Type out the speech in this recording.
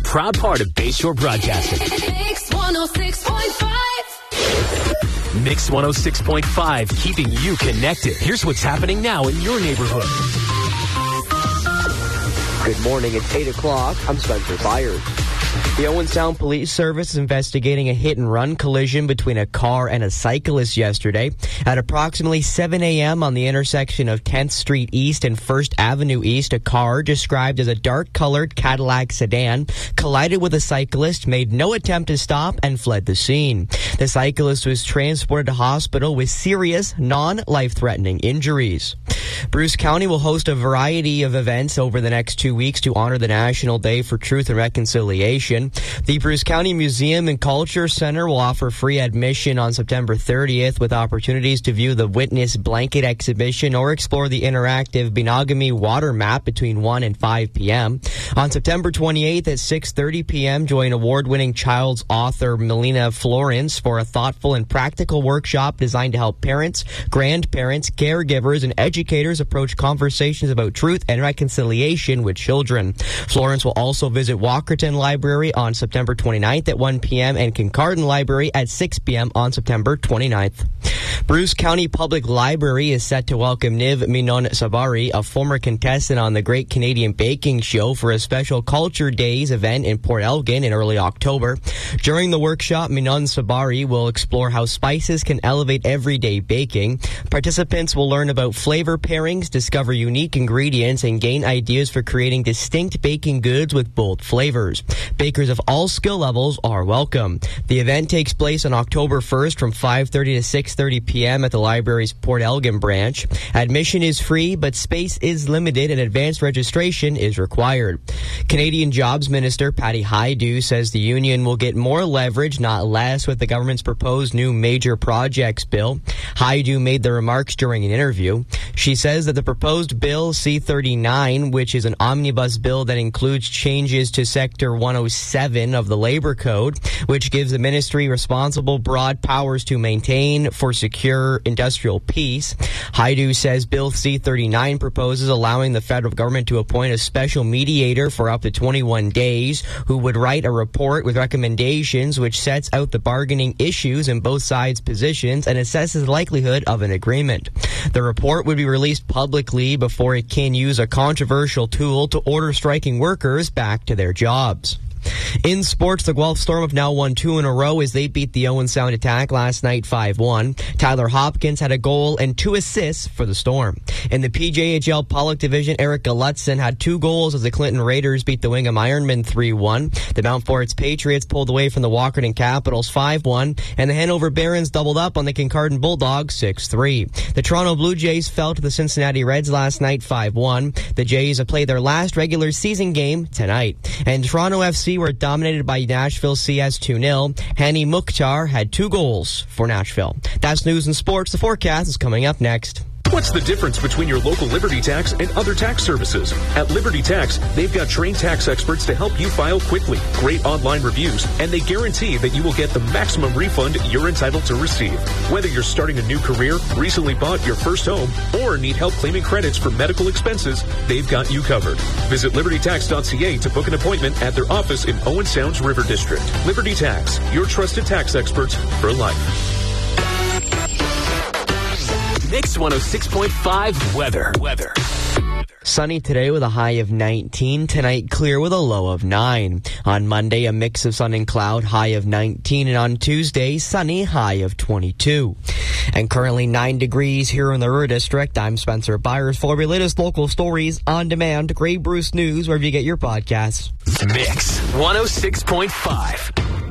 proud part of Bayshore Broadcasting. Mix 106.5. Mix 106.5, keeping you connected. Here's what's happening now in your neighborhood. Good morning. It's 8 o'clock. I'm Spencer Byers. The Owen Sound Police Service is investigating a hit-and-run collision between a car and a cyclist yesterday. At approximately 7 a.m. on the intersection of 10th Street East and 1st Avenue East, a car described as a dark-colored Cadillac sedan collided with a cyclist, made no attempt to stop, and fled the scene. The cyclist was transported to hospital with serious, non-life-threatening injuries. Bruce County will host a variety of events over the next 2 weeks to honor the National Day for Truth and Reconciliation. The Bruce County Museum and Culture Center will offer free admission on September 30th with opportunities to view the Witness Blanket exhibition or explore the interactive Benogamy water map between 1 and 5 p.m. On September 28th at 6:30 p.m., join award-winning child's author Melina Florence for a thoughtful and practical workshop designed to help parents, grandparents, caregivers, and educators approach conversations about truth and reconciliation with children. Florence will also visit Walkerton Library on September 29th at 1 p.m. and Kincardine Library at 6 p.m. on September 29th. Bruce County Public Library is set to welcome Niv Minon Sabari, a former contestant on the Great Canadian Baking Show, for a special Culture Days event in Port Elgin in early October. During the workshop, Minon Sabari will explore how spices can elevate everyday baking. Participants will learn about flavor pairings, discover unique ingredients, and gain ideas for creating distinct baking goods with bold flavors. Bakers of all skill levels are welcome. The event takes place on October 1st from 5:30 to 6:30 p.m. at the library's Port Elgin branch. Admission is free, but space is limited and advanced registration is required. Canadian Jobs Minister Patty Hajdu says the union will get more leverage, not less, with the government's proposed new major projects bill. Hajdu made the remarks during an interview. She says that the proposed bill C-39, which is an omnibus bill that includes changes to Sector 107 of the Labor Code, which gives the ministry responsible broad powers to maintain for secure industrial peace. Hajdu says Bill C-39 proposes allowing the federal government to appoint a special mediator for up to 21 days who would write a report with recommendations which sets out the bargaining issues in both sides' positions and assesses the likelihood of an agreement. The report would be released publicly before it can use a controversial tool to order striking workers back to their jobs. In sports, the Guelph Storm have now won 2 in a row as they beat the Owen Sound Attack last night 5-1. Tyler Hopkins had a goal and 2 assists for the Storm. In the PJHL Pollock Division, Eric Glutzen had 2 goals as the Clinton Raiders beat the Wingham Ironmen 3-1. The Mount Forest Patriots pulled away from the Walkerton Capitals 5-1, and the Hanover Barons doubled up on the Kincardine Bulldogs 6-3. The Toronto Blue Jays fell to the Cincinnati Reds last night 5-1. The Jays have played their last regular season game tonight. And Toronto FC were dominated by Nashville CS 2-0. Hani Mukhtar had 2 goals for Nashville. That's news and sports. The forecast is coming up next. What's the difference between your local Liberty Tax and other tax services? At Liberty Tax, they've got trained tax experts to help you file quickly, great online reviews, and they guarantee that you will get the maximum refund you're entitled to receive. Whether you're starting a new career, recently bought your first home, or need help claiming credits for medical expenses, they've got you covered. Visit libertytax.ca to book an appointment at their office in Owen Sound's River District. Liberty Tax, your trusted tax experts for life. Mix 106.5 weather. Sunny today with a high of 19. Tonight, clear with a low of 9. On Monday, a mix of sun and cloud, high of 19. And on Tuesday, sunny, high of 22. And currently 9 degrees here in the River District. I'm Spencer Byers. For your latest local stories on demand, Grey Bruce News, wherever you get your podcasts. Mix 106.5.